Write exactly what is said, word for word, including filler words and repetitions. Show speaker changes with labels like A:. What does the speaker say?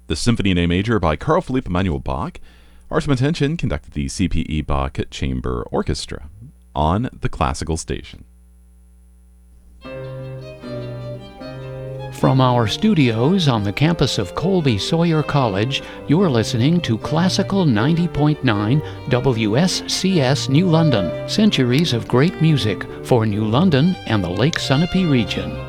A: the Symphony in A Major by Carl Philipp Emanuel Bach. Artem Attention conducted the C P E Bach Chamber Orchestra on the Classical Station.
B: From our studios on the campus of Colby Sawyer College, you're listening to Classical ninety point nine W S C S New London, centuries of great music for New London and the Lake Sunapee region.